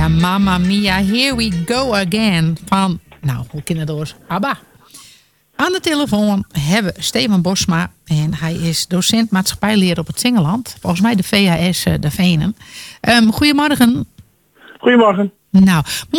Ja, Mamma Mia, here we go again. Van, nou, hoe kan het door? ABBA. Aan de telefoon hebben we Steven Bosma. En hij is docent maatschappijleer op het Singeland. Volgens mij de VHS de Venen. Goedemorgen. Goedemorgen. Nou,